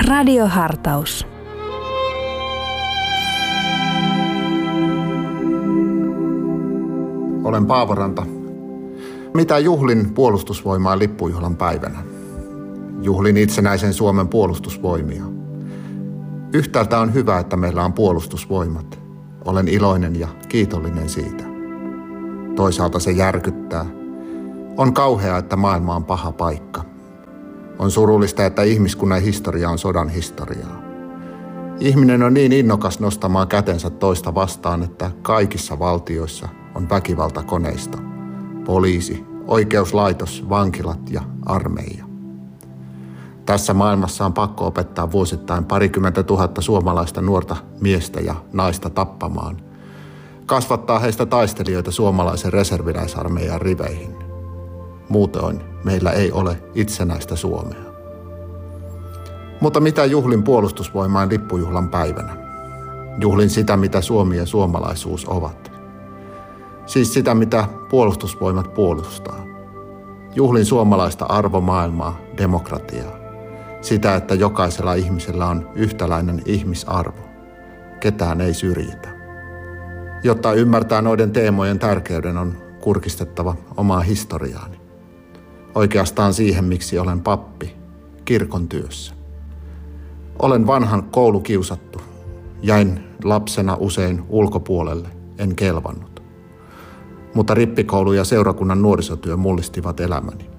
Radiohartaus. Olen Paavo Ranta. Mitä juhlin puolustusvoimaa lippujuhlan päivänä? Juhlin itsenäisen Suomen puolustusvoimia. Yhtäältä on hyvä, että meillä on puolustusvoimat. Olen iloinen ja kiitollinen siitä. Toisaalta se järkyttää. On kauheaa, että maailma on paha paikka. On surullista, että ihmiskunnan historia on sodan historiaa. Ihminen on niin innokas nostamaan kätensä toista vastaan, että kaikissa valtioissa on väkivaltakoneisto. Poliisi, oikeuslaitos, vankilat ja armeija. Tässä maailmassa on pakko opettaa vuosittain 20 000 suomalaista nuorta miestä ja naista tappamaan. Kasvattaa heistä taistelijoita suomalaisen reserviläisarmeijan riveihin. Muutoin meillä ei ole itsenäistä Suomea. Mutta mitä juhlin puolustusvoimain lippujuhlan päivänä? Juhlin sitä, mitä Suomi ja suomalaisuus ovat. Siis sitä, mitä puolustusvoimat puolustaa. Juhlin suomalaista arvomaailmaa, demokratiaa. Sitä, että jokaisella ihmisellä on yhtäläinen ihmisarvo. Ketään ei syrjitä. Jotta ymmärtää noiden teemojen tärkeyden, on kurkistettava omaa historiaani. Oikeastaan siihen, miksi olen pappi, kirkon työssä. Olen vanhan koulukiusattu. Jäin lapsena usein ulkopuolelle, en kelvannut. Mutta rippikoulu ja seurakunnan nuorisotyö mullistivat elämäni.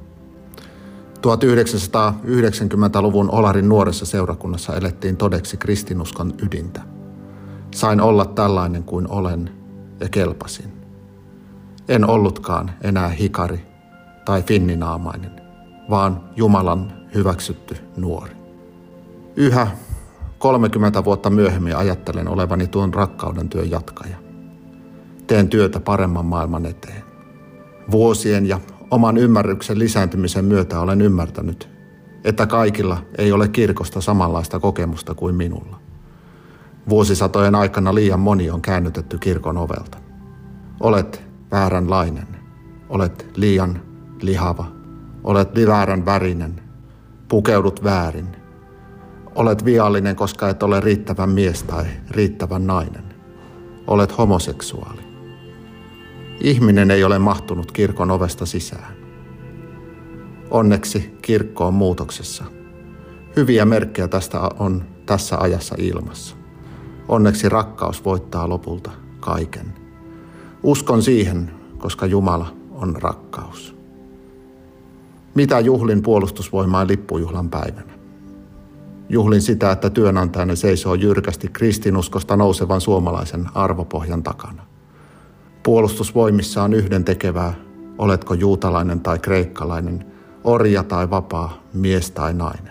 1990-luvun Olarin nuoressa seurakunnassa elettiin todeksi kristinuskon ydintä. Sain olla tällainen kuin olen ja kelpasin. En ollutkaan enää hikari tai finninaamainen, vaan Jumalan hyväksytty nuori. Yhä 30 vuotta myöhemmin ajattelen olevani tuon rakkauden työn jatkaja. Teen työtä paremman maailman eteen. Vuosien ja oman ymmärryksen lisääntymisen myötä olen ymmärtänyt, että kaikilla ei ole kirkosta samanlaista kokemusta kuin minulla. Vuosisatojen aikana liian moni on käännytetty kirkon ovelta. Olet vääränlainen, olet liian lihava, olet väärän värinen, pukeudut väärin. Olet viallinen, koska et ole riittävän mies tai riittävän nainen. Olet homoseksuaali. Ihminen ei ole mahtunut kirkon ovesta sisään. Onneksi kirkko on muutoksessa. Hyviä merkkejä tästä on tässä ajassa ilmassa. Onneksi rakkaus voittaa lopulta kaiken. Uskon siihen, koska Jumala on rakkaus. Mitä juhlin puolustusvoimain lippujuhlan päivänä? Juhlin sitä, että työnantajana seisoo jyrkästi kristinuskosta nousevan suomalaisen arvopohjan takana. Puolustusvoimissa on yhdentekevää, oletko juutalainen tai kreikkalainen, orja tai vapaa, mies tai nainen.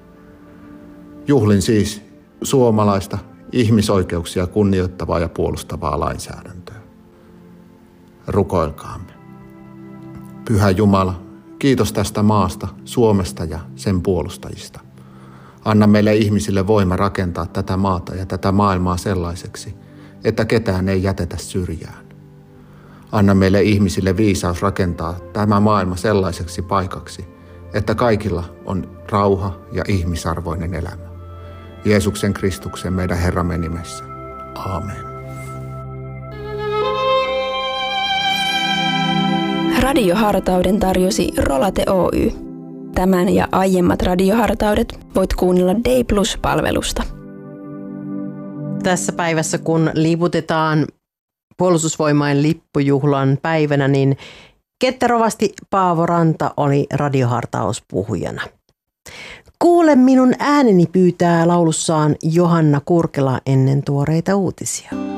Juhlin siis suomalaista ihmisoikeuksia kunnioittavaa ja puolustavaa lainsäädäntöä. Rukoilkaamme. Pyhä Jumala, kiitos tästä maasta, Suomesta ja sen puolustajista. Anna meille ihmisille voima rakentaa tätä maata ja tätä maailmaa sellaiseksi, että ketään ei jätetä syrjään. Anna meille ihmisille viisaus rakentaa tämä maailma sellaiseksi paikaksi, että kaikilla on rauha ja ihmisarvoinen elämä. Jeesuksen Kristuksen meidän Herramme nimessä. Aamen. Radiohartauden tarjosi Rolate Oy. Tämän ja aiemmat radiohartaudet voit kuunnella Day Plus-palvelusta. Tässä päivässä, kun liputetaan puolustusvoimain lippujuhlan päivänä, niin ketterovasti Paavo Ranta oli radiohartauspuhujana. Kuule minun ääneni pyytää laulussaan Johanna Kurkela ennen tuoreita uutisia.